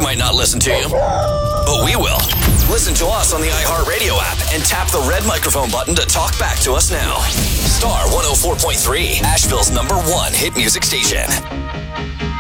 might not listen to you, but we will. Listen to us on the iHeartRadio app and tap the red microphone button to talk back to us now. Star 104.3, Asheville's #1 hit music station.